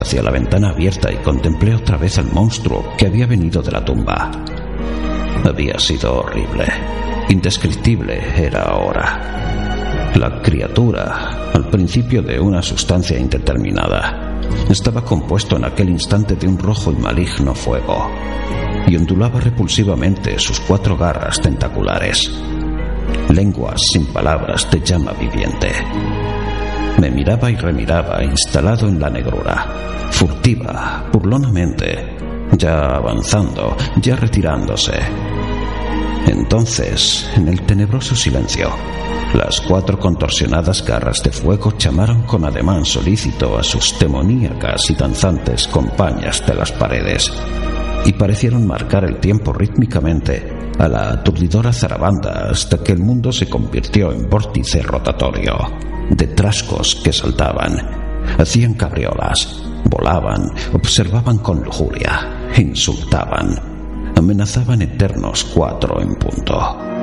hacia la ventana abierta y contemplé otra vez al monstruo que había venido de la tumba. Había sido horrible. Indescriptible era ahora. La criatura, al principio de una sustancia indeterminada, estaba compuesto en aquel instante de un rojo y maligno fuego, y ondulaba repulsivamente sus 4 garras tentaculares, lenguas sin palabras de llama viviente. Me miraba y remiraba, instalado en la negrura, furtiva, burlonamente, ya avanzando, ya retirándose. Entonces, en el tenebroso silencio, las 4 contorsionadas garras de fuego llamaron con ademán solícito a sus demoníacas y danzantes compañas de las paredes, y parecieron marcar el tiempo rítmicamente a la aturdidora zarabanda hasta que el mundo se convirtió en vórtice rotatorio de trascos que saltaban, hacían cabriolas, volaban, observaban con lujuria, insultaban, amenazaban eternos 4 en punto.